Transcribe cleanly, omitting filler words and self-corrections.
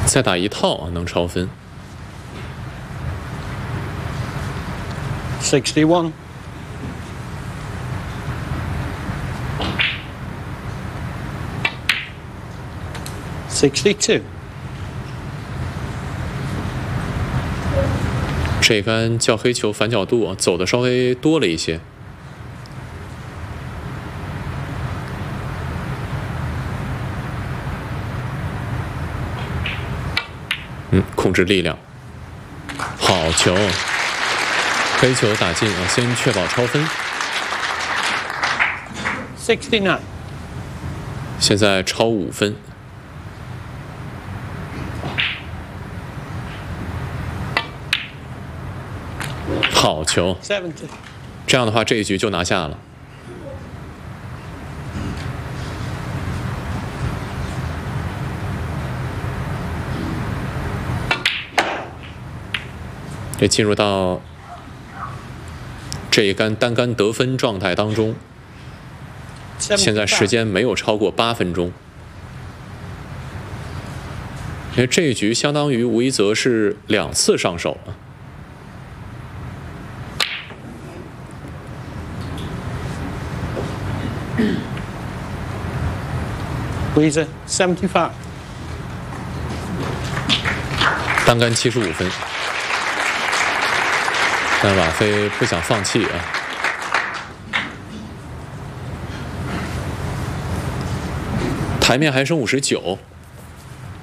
再打一套啊，能超分。 61. 62. 这杆叫黑球反角度啊，走的稍微多了一些。控制力量，好球，黑球打进啊，先确保超分。 69. 现在超5分。 好球！ 70. 这样的话，这一局就拿下了。也进入到这一杆单杆得分状态当中。现在时间没有超过8分钟。因为这一局相当于吴一泽是2次上手了。 Weezer 75. 单杆75分，但瓦菲不想放弃啊。台面还剩59。